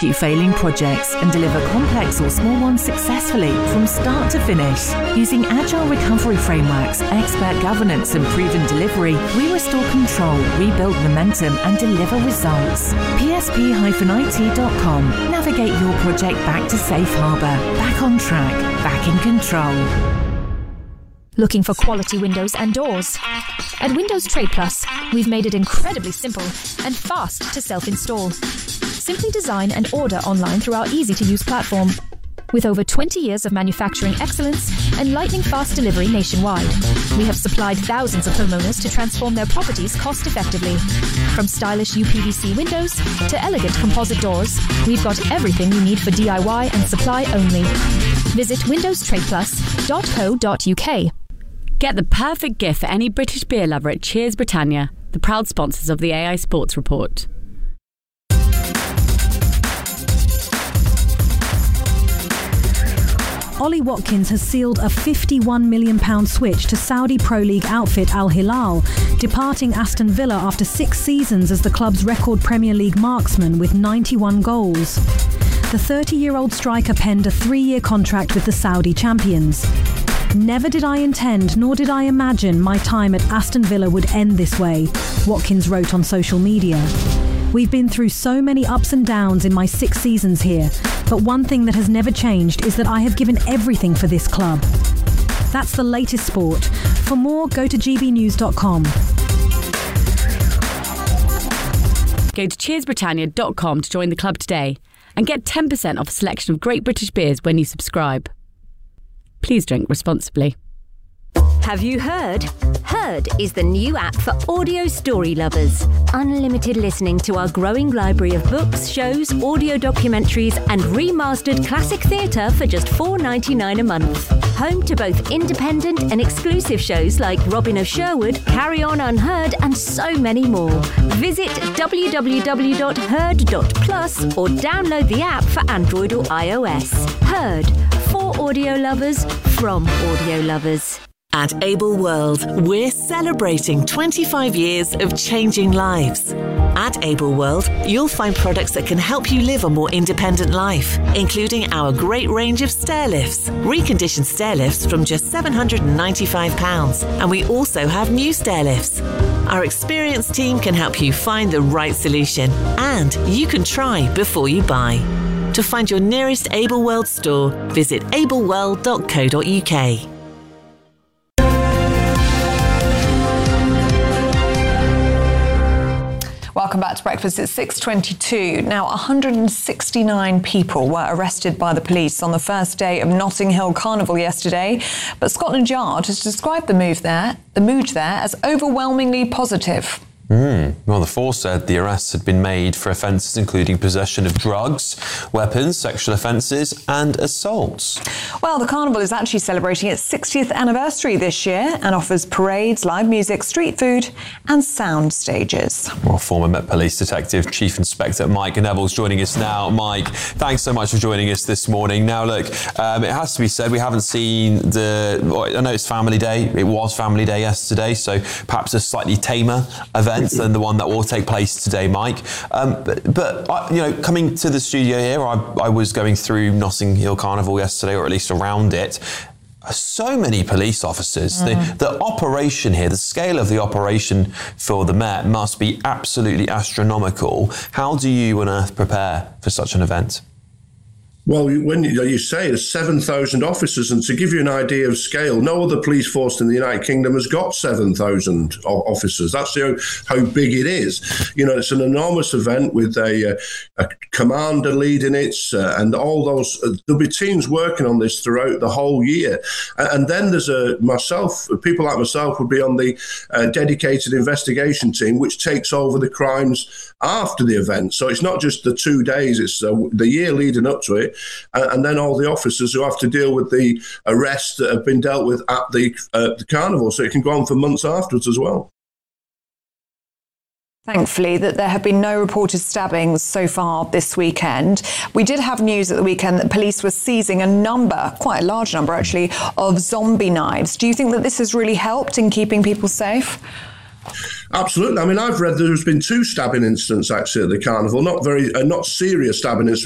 rescue failing projects and deliver complex or small ones successfully from start to finish. Using agile recovery frameworks, expert governance and proven delivery, we restore control, rebuild momentum and deliver results. PSP-IT.com. Navigate your project back to safe harbour, back on track, back in control. Looking for quality windows and doors? At Windows Trade Plus, we've made it incredibly simple and fast to self-install. Simply design and order online through our easy-to-use platform. With over 20 years of manufacturing excellence and lightning-fast delivery nationwide, we have supplied thousands of homeowners to transform their properties cost-effectively. From stylish UPVC windows to elegant composite doors, we've got everything you need for DIY and supply only. Visit windowstradeplus.co.uk. Get the perfect gift for any British beer lover at Cheers Britannia, the proud sponsors of the AI Sports Report. Ollie Watkins has sealed a £51 million switch to Saudi Pro League outfit Al Hilal, departing Aston Villa after 6 seasons as the club's record Premier League marksman with 91 goals. The 30-year-old striker penned a 3-year contract with the Saudi champions. Never did I intend, nor did I imagine my time at Aston Villa would end this way, Watkins wrote on social media. We've been through so many ups and downs in my 6 seasons here, but one thing that has never changed is that I have given everything for this club. That's the latest sport. For more, go to gbnews.com. Go to cheersbritannia.com to join the club today and get 10% off a selection of great British beers when you subscribe. Please drink responsibly. Have you heard? Heard is the new app for audio story lovers. Unlimited listening to our growing library of books, shows, audio documentaries and remastered classic theatre for just $4.99 a month. Home to both independent and exclusive shows like Robin of Sherwood, Carry On Unheard and so many more. Visit www.heard.plus or download the app for Android or iOS. Heard. For audio lovers, from audio lovers. At Able World, we're celebrating 25 years of changing lives. At Able World, you'll find products that can help you live a more independent life, including our great range of stair lifts, reconditioned stair lifts from just £795, and we also have new stair lifts. Our experienced team can help you find the right solution, and you can try before you buy. To find your nearest Able World store, visit ableworld.co.uk. Welcome back to Breakfast. It's 6:22. Now, 169 people were arrested by the police on the first day of Notting Hill Carnival yesterday. But Scotland Yard has described the mood there as overwhelmingly positive. Well, the force said the arrests had been made for offences including possession of drugs, weapons, sexual offences and assaults. Well, the Carnival is actually celebrating its 60th anniversary this year and offers parades, live music, street food and sound stages. Well, former Met Police Detective Chief Inspector Mike Neville's joining us now. Mike, thanks so much for joining us this morning. Now, look, it has to be said we haven't seen I know it's Family Day. It was Family Day yesterday, so perhaps a slightly tamer event than the one that will take place today, Mike. But coming to the studio here, I was going through Notting Hill Carnival yesterday, or at least around it. So many police officers. The operation here, the scale of the operation for the Met must be absolutely astronomical. How do you on earth prepare for such an event? Well, when you say there's 7,000 officers, and to give you an idea of scale, no other police force in the United Kingdom has got 7,000 officers. That's how big it is. It's an enormous event with a commander leading it, and all those. There'll be teams working on this throughout the whole year. And then there's people like myself would be on the dedicated investigation team, which takes over the crimes after the event. So it's not just the 2 days, it's the year leading up to it. And then all the officers who have to deal with the arrests that have been dealt with at the carnival. So it can go on for months afterwards as well. Thankfully, that there have been no reported stabbings so far this weekend. We did have news at the weekend that police were seizing quite a large number actually, of zombie knives. Do you think that this has really helped in keeping people safe? Absolutely. I mean, I've read there's been 2 stabbing incidents actually at the carnival, not serious stabbing incidents.